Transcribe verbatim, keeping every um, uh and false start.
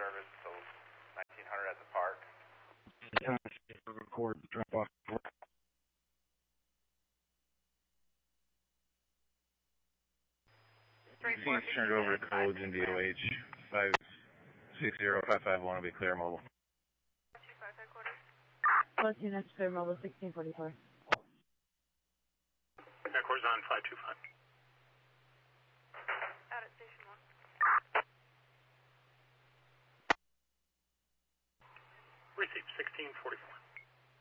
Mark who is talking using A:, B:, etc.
A: service till nineteen hundred at the park.
B: Record, drop off. Please turn it over to codes and D O H. five six zero five five one will be clear mobile.
C: Plus units clear mobile sixteen forty-four.
D: Headquarters on five two five.
E: Out at station one.
D: Receive sixteen forty-four.